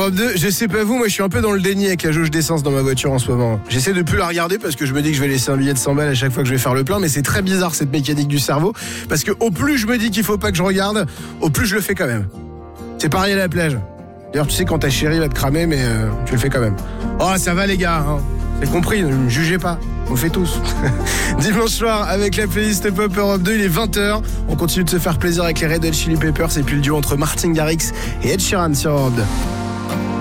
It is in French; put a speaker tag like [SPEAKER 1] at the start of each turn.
[SPEAKER 1] Europe 2, je sais pas vous, moi je suis un peu dans le déni avec la jauge d'essence dans ma voiture en ce moment. J'essaie de plus la regarder parce que je me dis que je vais laisser un billet de 100 balles à chaque fois que je vais faire le plein, mais c'est très bizarre cette mécanique du cerveau, parce que au plus je me dis qu'il faut pas que je regarde, au plus je le fais quand même. C'est pareil à la plage. D'ailleurs tu sais quand ta chérie va te cramer, mais tu le fais quand même. Oh ça va les gars, hein. C'est compris, ne me jugez pas, on le fait tous. Dimanche soir avec la playlist Pop Europe 2, il est 20h. On continue de se faire plaisir avec les Red Hot Chili Peppers et puis le duo entre Martin Garrix et Ed Sheeran sur Europe 2.